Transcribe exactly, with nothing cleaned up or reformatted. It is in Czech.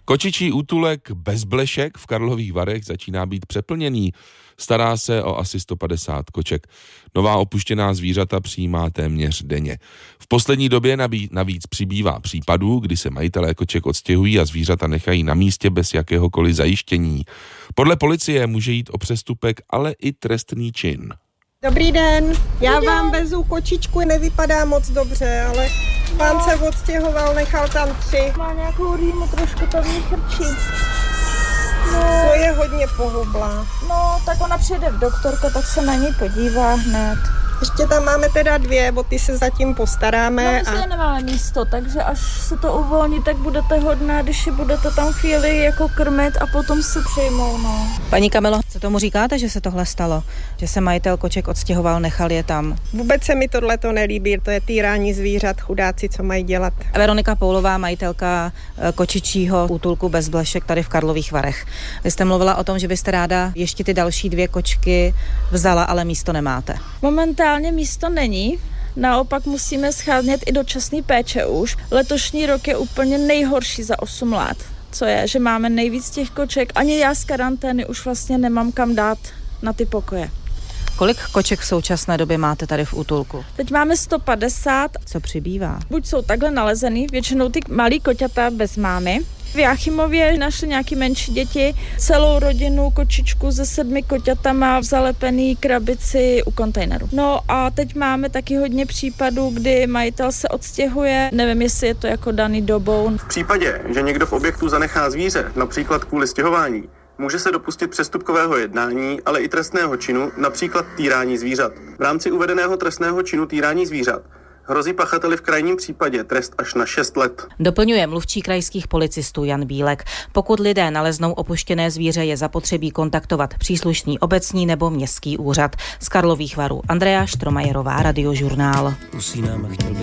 Kočičí útulek Bezblešek v Karlových Varech začíná být přeplněný. Stará se o asi sto padesát koček. Nová opuštěná zvířata přijímá téměř denně. V poslední době navíc přibývá případů, kdy se majitelé koček odstěhují a zvířata nechají na místě bez jakéhokoliv zajištění. Podle policie může jít o přestupek, ale i trestný čin. Dobrý den, já vám vezu kočičku, nevypadá moc dobře, ale pán se odstěhoval, nechal tam tři. Má nějakou rýmu, trošku to v ní chrčí. No, to je hodně pohublá. No, tak ona přijde v doktorka, tak se na ní podívá hned. Ještě tam máme teda dvě, o ty se zatím postaráme. No, my se a... nemáme místo, takže až se to uvolní, tak budete hodná, když je budete tam chvíli jako krmit a potom se přejmou, no. Paní Kamilo, co tomu říkáte, že se tohle stalo? Že se majitel koček odstěhoval, nechal je tam? Vůbec se mi tohleto nelíbí, to je týrání zvířat, chudáci, co mají dělat. Veronika Poulová, majitelka kočičího útulku Bezblešek tady v Karlových Varech. Vy jste mluvila o tom, že byste ráda ještě ty další dvě kočky vzala, ale místo nemáte. Momentálně místo není, naopak musíme schánět i dočasný péče už. Letošní rok je úplně nejhorší za osm let, co je, že máme nejvíc těch koček. Ani já z karantény už vlastně nemám kam dát na ty pokoje. Kolik koček v současné době máte tady v útulku? Teď máme sto padesát. Co přibývá? Buď jsou takhle nalezený, většinou ty malý koťata bez mámy. V Jáchymově našli nějaký menší děti, celou rodinu kočičku se sedmi koťatama v zalepený krabici u kontejneru. No a teď máme taky hodně případů, kdy majitel se odstěhuje, nevím, jestli je to jako daný dobou. V případě, že někdo v objektu zanechá zvíře, například kvůli stěhování, může se dopustit přestupkového jednání, ale i trestného činu, například týrání zvířat. V rámci uvedeného trestného činu týrání zvířat hrozí pachateli v krajním případě trest až na šest let. Doplňuje mluvčí krajských policistů Jan Bílek. Pokud lidé naleznou opuštěné zvíře, je zapotřebí kontaktovat příslušný obecní nebo městský úřad. Z Karlových Varů Andrea Štromajerová, Radiožurnál.